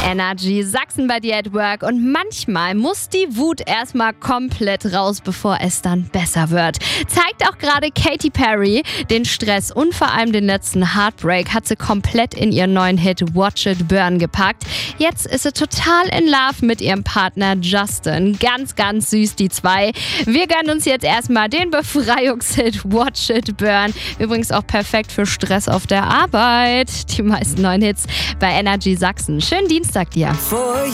Energy Sachsen bei dir at Work und manchmal muss die Wut erstmal komplett raus, bevor es dann besser wird. Zeigt auch gerade Katy Perry. Den Stress und vor allem den letzten Heartbreak hat sie komplett in ihren neuen Hit Watch It Burn gepackt. Jetzt ist sie total in Love mit ihrem Partner Justin. Ganz, ganz süß, die zwei. Wir gönnen uns jetzt erstmal den Befreiungshit Watch It Burn. Übrigens auch perfekt für Stress auf der Arbeit. Die meisten neuen Hits bei Energy Sachsen. Schönen Dienstag dir.